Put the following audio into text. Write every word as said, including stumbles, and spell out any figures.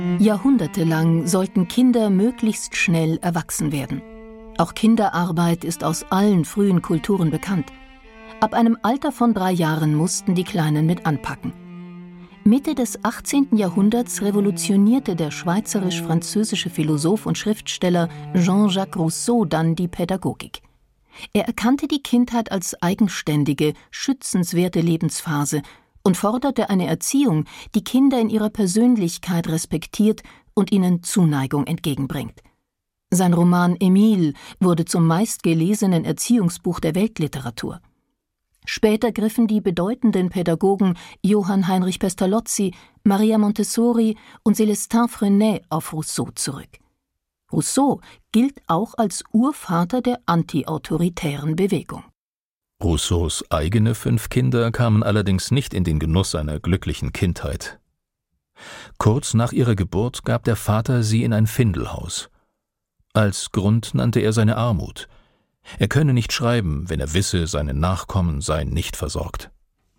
Jahrhundertelang sollten Kinder möglichst schnell erwachsen werden. Auch Kinderarbeit ist aus allen frühen Kulturen bekannt. Ab einem Alter von drei Jahren mussten die Kleinen mit anpacken. Mitte des achtzehnten Jahrhunderts revolutionierte der schweizerisch-französische Philosoph und Schriftsteller Jean-Jacques Rousseau dann die Pädagogik. Er erkannte die Kindheit als eigenständige, schützenswerte Lebensphase und forderte eine Erziehung, die Kinder in ihrer Persönlichkeit respektiert und ihnen Zuneigung entgegenbringt. Sein Roman Emile wurde zum meistgelesenen Erziehungsbuch der Weltliteratur. Später griffen die bedeutenden Pädagogen Johann Heinrich Pestalozzi, Maria Montessori und Célestin Freinet auf Rousseau zurück. Rousseau gilt auch als Urvater der antiautoritären Bewegung. Rousseaus eigene fünf Kinder kamen allerdings nicht in den Genuss einer glücklichen Kindheit. Kurz nach ihrer Geburt gab der Vater sie in ein Findelhaus. Als Grund nannte er seine Armut. Er könne nicht schreiben, wenn er wisse, seine Nachkommen seien nicht versorgt.